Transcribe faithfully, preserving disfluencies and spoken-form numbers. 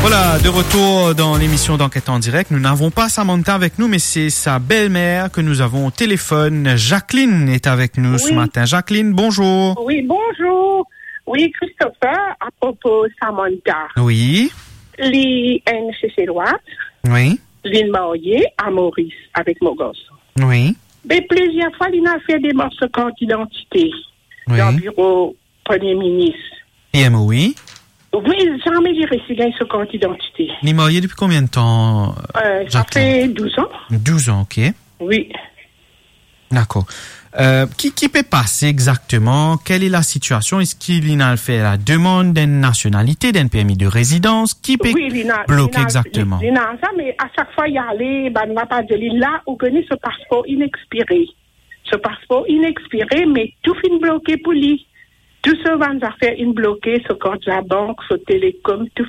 Voilà, de retour dans l'émission d'Enquête en direct. Nous n'avons pas Samantha avec nous, mais c'est sa belle-mère que nous avons au téléphone. Jacqueline est avec nous oui. ce matin. Jacqueline, bonjour. Oui, bonjour. Oui, Christopher, à propos de Samantha. Oui. Les N C C droite. Oui. L'île mariée à Maurice avec mon gosse. Oui. Mais plusieurs fois, il a fait des morceaux de carte d'identité oui. dans le bureau Premier ministre. P M O, oui. Oui, jamais j'ai reçu ce compte d'identité. Il est marié depuis combien de temps? euh, Ça fait douze ans. douze ans, ok. Oui. D'accord. Euh, qui, qui peut passer exactement? Quelle est la situation? Est-ce qu'il a fait la demande d'une nationalité, d'un permis de résidence? Qui peut oui, Lina, bloquer Lina, exactement? Lina, ça, mais à chaque fois, il y a les, ben, on va pas dire, là, où connaît ce passeport inexpiré. Ce passeport inexpiré, mais tout fin bloqué pour lui. Tout ce va nous faire une bloqué, ce compte la banque, ce télécom, tout